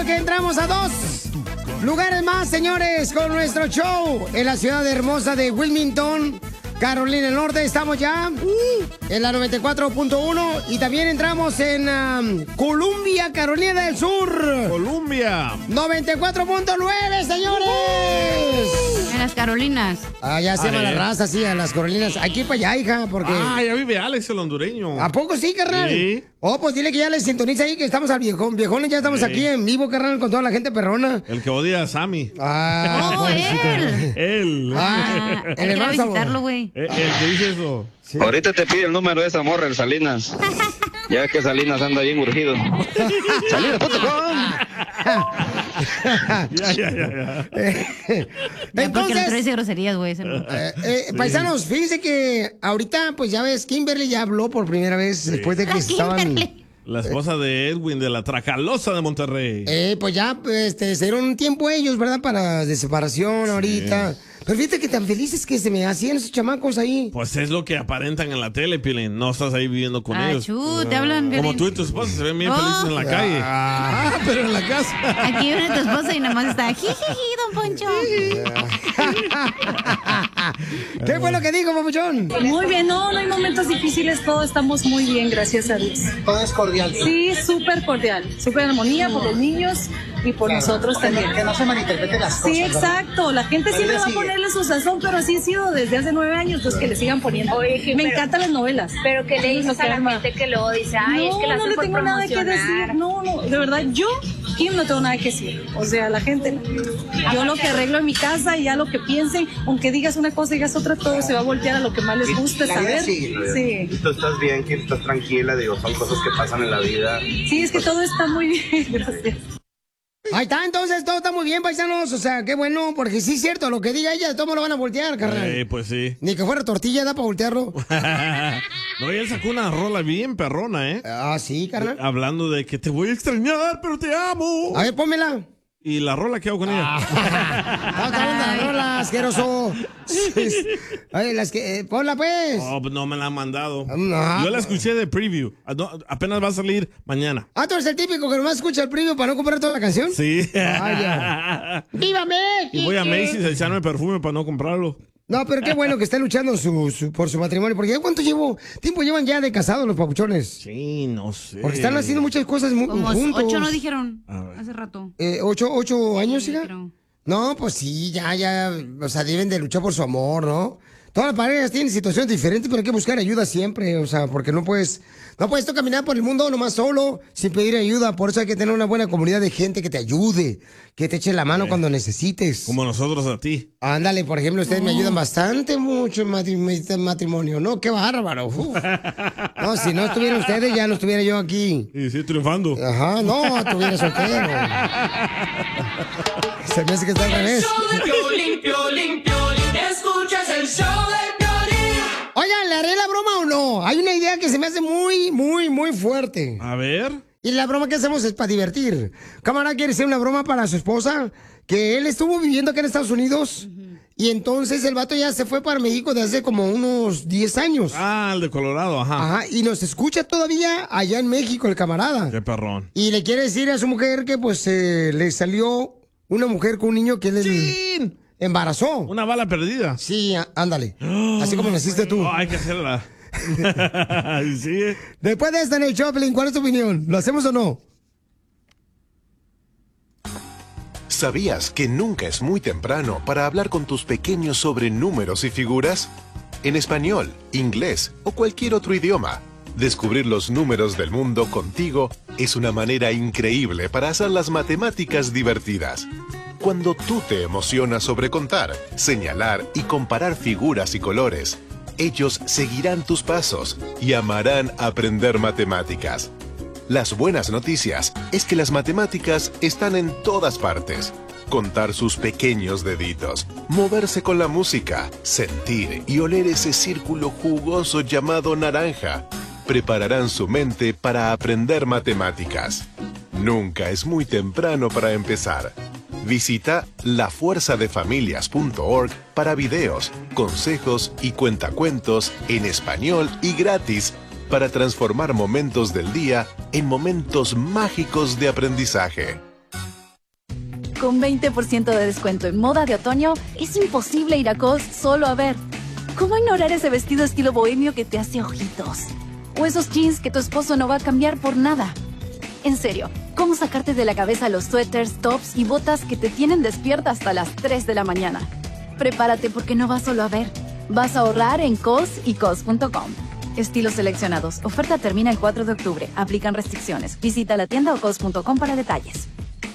que entramos a 2 lugares más, señores, con nuestro show en la ciudad hermosa de Wilmington, Carolina del Norte. Estamos ya en la 94.1 y también entramos en Columbia, Carolina del Sur. Columbia. 94.9, señores. En las Carolinas. Ah, ya se llama la raza, sí, a las Carolinas. Aquí para allá, hija, porque... Ah, ya vive Alex, el hondureño. ¿A poco sí, carnal? Sí. Oh, pues dile que ya les sintoniza ahí, que estamos al viejón. Viejones, ya estamos aquí en vivo, carnal, con toda la gente perrona. El que odia a Sammy. Ah, ¡Oh, él! Él. Ah, Hay que ir a visitarlo, güey. El que dice eso. Sí. Ahorita te pide el número de esa morra, el Salinas. Ya que Salinas anda bien urgido. Salinas.com. Ya. Ya, porque no Entonces, trae groserías, güey. ese no. paisanos, fíjense que ahorita, pues ya ves, Kimberly ya habló por primera vez después de que estaban... Kimberly. La esposa de Edwin de la Tracalosa de Monterrey. Pues ya, se dieron un tiempo ellos, ¿verdad? Para de separación ahorita. Pero fíjate que tan felices que se me hacían esos chamacos ahí. Pues es lo que aparentan en la tele, Pilín. No estás ahí viviendo con ellos. Te hablan Como bien. tú y tu esposa se ven bien felices en la calle. Pero en la casa. Aquí viene tu esposa y nomás está jijiji, don Poncho. ¿Qué fue lo que dijo, papuchón? Muy bien, no hay momentos difíciles, todos estamos muy bien, gracias a Dios. Todo es cordial. Sí, súper cordial, súper armonía por los niños y por nosotros también. Que no se malinterpreten las cosas. Sí, exacto, la gente siempre va a sigue. ponerle su sazón, pero así ha sido desde hace 9 años, pues que le sigan poniendo. Oye, me encantan las novelas. Pero que le Eso es lo dices a la ama. gente que luego dice, ay, es que la no hacen le por tengo nada que promocionar. decir, no, de verdad, yo, Kim, no tengo nada que decir, o sea, la gente, yo lo que arreglo en mi casa y ya lo que piensen, aunque digas una cosa, digas otra, todo se va a voltear a lo que más les guste La vida saber. sigue. Sí. Y tú estás bien, Kim, estás tranquila, digo, son cosas que pasan en la vida. Sí, es que todo está muy bien, gracias. Ahí está, entonces todo está muy bien, paisanos. O sea, qué bueno, porque sí es cierto, lo que diga ella, todos lo van a voltear, carnal. Pues sí. Ni que fuera tortilla, da para voltearlo. No, y él sacó una rola bien perrona, ¿eh? Ah, sí, carnal. Hablando de que te voy a extrañar, pero te amo. A ver, pónmela. ¿Y la rola qué hago con ella? No, la rola, asqueroso. Ay, las que, ponla pues. Oh, pues no me la han mandado. No. Yo la escuché de preview. Apenas va a salir mañana. Ah, tú eres el típico que nomás escucha el preview para no comprar toda la canción. Sí. ¡Viva México! Y voy a Macy's a echarme perfume para no comprarlo. No, pero qué bueno que esté luchando por su matrimonio. Porque ¿ya cuánto tiempo llevan ya de casados los papuchones? Sí, no sé. Porque están haciendo muchas cosas Como juntos. 8 no dijeron hace rato. ¿8 años, Sí, hija? creo. No, pues sí, ya, o sea, deben de luchar por su amor, ¿no? Todas las parejas tienen situaciones diferentes, pero hay que buscar ayuda siempre, o sea, porque no puedes tú caminar por el mundo nomás solo, sin pedir ayuda. Por eso hay que tener una buena comunidad de gente que te ayude, que te eche la mano cuando necesites. Como nosotros a ti. Ándale, por ejemplo, ustedes me ayudan bastante mucho en matrimonio, ¿no? ¡Qué bárbaro! Uf. No, si no estuvieran ustedes, ya no estuviera yo aquí. Y sí, triunfando. Ajá, no, estuviera soltero. Se me hace que está al revés. Escuchas el show de Piolín. Oigan, ¿le haré la broma o no? Hay una idea que se me hace muy, muy, muy fuerte. A ver. Y la broma que hacemos es para divertir. Camarada quiere hacer una broma para su esposa, que él estuvo viviendo acá en Estados Unidos. Y entonces el vato ya se fue para México desde hace como unos 10 años. Ah, el de Colorado, ajá. Ajá, y nos escucha todavía allá en México, el camarada. Qué perrón. Y le quiere decir a su mujer que pues le salió una mujer con un niño que él embarazó. Una bala perdida. Sí, ándale. Así como naciste tú. Oh, hay que hacerla. Sí. Después de esta en el Choplin, ¿cuál es tu opinión? ¿Lo hacemos o no? ¿Sabías que nunca es muy temprano para hablar con tus pequeños sobre números y figuras? En español, inglés o cualquier otro idioma, descubrir los números del mundo contigo es una manera increíble para hacer las matemáticas divertidas. Cuando tú te emocionas sobre contar, señalar y comparar figuras y colores, ellos seguirán tus pasos y amarán aprender matemáticas. Las buenas noticias es que las matemáticas están en todas partes. Contar sus pequeños deditos, moverse con la música, sentir y oler ese círculo jugoso llamado naranja, prepararán su mente para aprender matemáticas. Nunca es muy temprano para empezar. Visita lafuerzadefamilias.org para videos, consejos y cuentacuentos en español y gratis para transformar momentos del día en momentos mágicos de aprendizaje. Con 20% de descuento en moda de otoño, es imposible ir a Kohl's solo a ver. ¿Cómo ignorar ese vestido estilo bohemio que te hace ojitos? O esos jeans que tu esposo no va a cambiar por nada. En serio, ¿cómo sacarte de la cabeza los suéteres, tops y botas que te tienen despierta hasta las 3 de la mañana? Prepárate porque no vas solo a ver. Vas a ahorrar en Kohl's y Kohl's.com. Estilos seleccionados. Oferta termina el 4 de octubre. Aplican restricciones. Visita la tienda o Kohl's.com para detalles.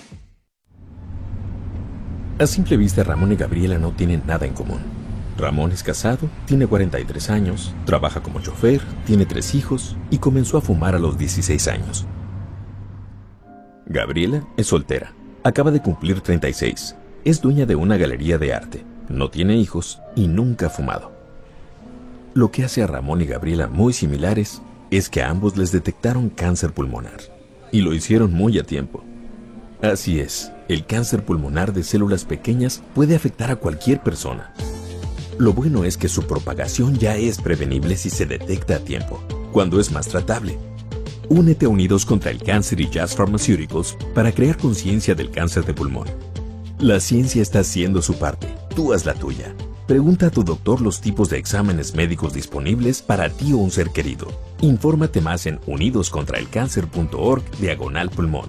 A simple vista, Ramón y Gabriela no tienen nada en común. Ramón es casado, tiene 43 años, trabaja como chofer, tiene 3 hijos y comenzó a fumar a los 16 años. Gabriela es soltera, acaba de cumplir 36, es dueña de una galería de arte, no tiene hijos y nunca ha fumado. Lo que hace a Ramón y Gabriela muy similares es que a ambos les detectaron cáncer pulmonar y lo hicieron muy a tiempo. Así es, el cáncer pulmonar de células pequeñas puede afectar a cualquier persona. Lo bueno es que su propagación ya es prevenible si se detecta a tiempo, cuando es más tratable. Únete a Unidos contra el Cáncer y Jazz Pharmaceuticals para crear conciencia del cáncer de pulmón. La ciencia está haciendo su parte, tú haz la tuya. Pregunta a tu doctor los tipos de exámenes médicos disponibles para ti o un ser querido. Infórmate más en unidoscontraelcancer.org/pulmón.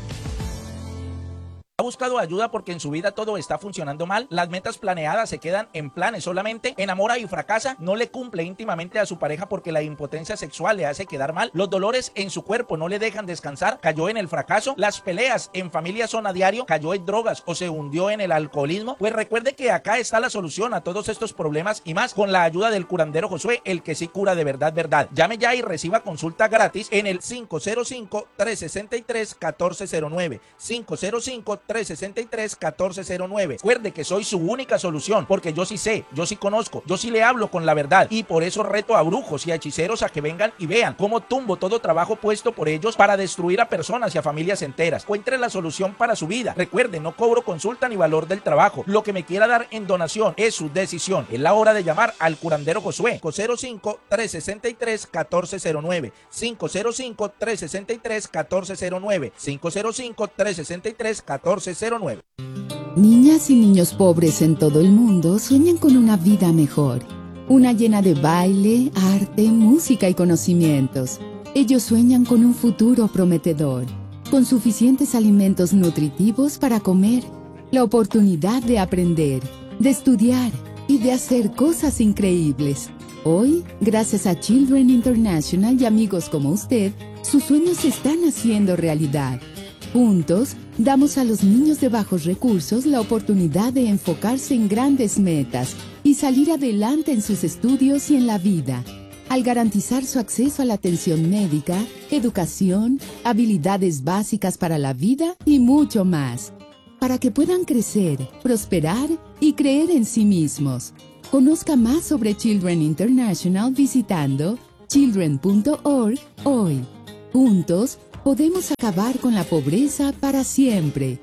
¿Ha buscado ayuda porque en su vida todo está funcionando mal? Las metas planeadas se quedan en planes solamente. ¿Enamora y fracasa? ¿No le cumple íntimamente a su pareja porque la impotencia sexual le hace quedar mal? ¿Los dolores en su cuerpo no le dejan descansar? ¿Cayó en el fracaso? ¿Las peleas en familia son a diario? ¿Cayó en drogas o se hundió en el alcoholismo? Pues recuerde que acá está la solución a todos estos problemas y más con la ayuda del curandero Josué, el que sí cura de verdad, verdad. Llame ya y reciba consulta gratis en el 505-363-1409. 505-363-1409. Recuerde que soy su única solución, porque yo sí sé, yo sí conozco, yo sí le hablo con la verdad, y por eso reto a brujos y a hechiceros a que vengan y vean cómo tumbo todo trabajo puesto por ellos para destruir a personas y a familias enteras. Encuentre la solución para su vida. Recuerde, no cobro consulta ni valor del trabajo. Lo que me quiera dar en donación es su decisión. Es la hora de llamar al curandero Josué. 505-363-1409. 505-363-1409. 505-363-1409. Niñas y niños pobres en todo el mundo sueñan con una vida mejor. Una llena de baile, arte, música y conocimientos. Ellos sueñan con un futuro prometedor, con suficientes alimentos nutritivos para comer, la oportunidad de aprender, de estudiar y de hacer cosas increíbles. Hoy, gracias a Children International y amigos como usted, sus sueños se están haciendo realidad. Juntos, damos a los niños de bajos recursos la oportunidad de enfocarse en grandes metas y salir adelante en sus estudios y en la vida, al garantizar su acceso a la atención médica, educación, habilidades básicas para la vida y mucho más, para que puedan crecer, prosperar y creer en sí mismos. Conozca más sobre Children International visitando children.org hoy. Juntos, podemos acabar con la pobreza para siempre.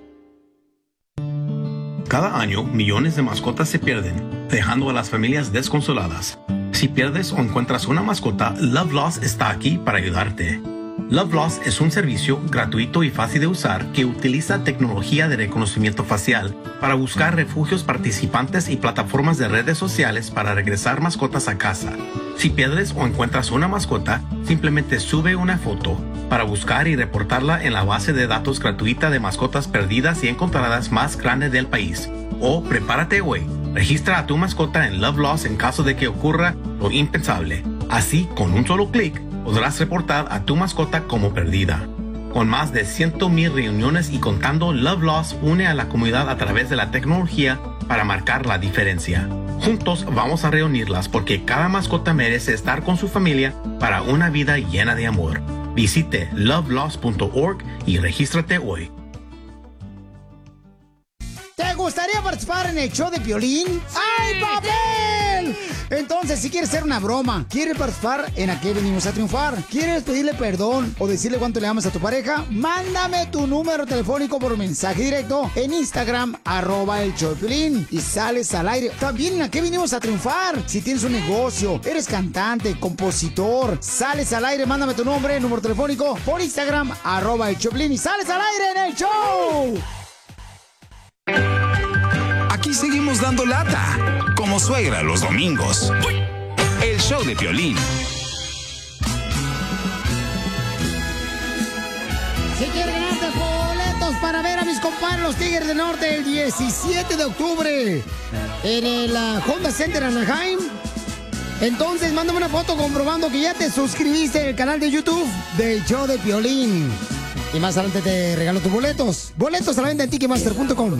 Cada año, millones de mascotas se pierden, dejando a las familias desconsoladas. Si pierdes o encuentras una mascota, Love Lost está aquí para ayudarte. Love Lost es un servicio gratuito y fácil de usar que utiliza tecnología de reconocimiento facial para buscar refugios participantes y plataformas de redes sociales para regresar mascotas a casa. Si pierdes o encuentras una mascota, simplemente sube una foto para buscar y reportarla en la base de datos gratuita de mascotas perdidas y encontradas más grande del país. O prepárate hoy. Registra a tu mascota en Love Lost en caso de que ocurra lo impensable. Así, con un solo clic, podrás reportar a tu mascota como perdida. Con más de 100,000 reuniones y contando, Love Lost une a la comunidad a través de la tecnología para marcar la diferencia. Juntos vamos a reunirlas porque cada mascota merece estar con su familia para una vida llena de amor. Visite lovelost.org y regístrate hoy. ¿Te gustaría participar en el show de Piolín? ¡Ay, papel! Entonces, si quieres hacer una broma, quieres participar en ¿A qué venimos a triunfar? ¿Quieres pedirle perdón o decirle cuánto le amas a tu pareja? Mándame tu número telefónico por mensaje directo en Instagram, @el show de Piolín, y sales al aire. También ¿A qué venimos a triunfar? Si tienes un negocio, eres cantante, compositor, sales al aire, mándame tu nombre, número telefónico por Instagram, @el show de Piolín, y sales al aire en el show. dando lata, como suegra los domingos. El show de Piolín. Si quieres ganarte boletos para ver a mis compadres los Tigres del Norte el 17 de octubre en el Honda Center Anaheim, entonces mándame una foto comprobando que ya te suscribiste al canal de YouTube del show de Piolín. Y más adelante te regalo tus boletos. Boletos a la venta en Ticketmaster.com.